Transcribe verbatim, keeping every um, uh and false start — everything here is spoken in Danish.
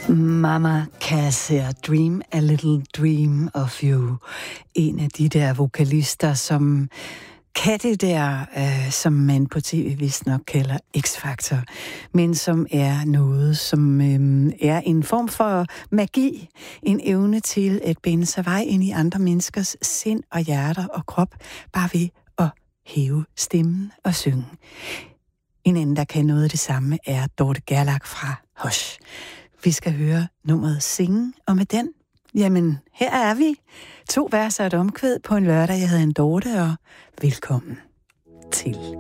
Mama Cass her, Dream a Little Dream of You. En af de der vokalister, som kan det der, øh, som man på tv vist nok kalder X-Factor, men som er noget, som øh, er en form for magi, en evne til at binde sig vej ind i andre menneskers sind og hjerter og krop, bare ved at hæve stemmen og synge. En anden, der kan noget af det samme, er Dorte Gerlach fra Hush. Vi skal høre nummeret Singen, og med den, jamen, her er vi. To vers og et omkvæd på en lørdag. Jeg hedder en Dorte, og velkommen til.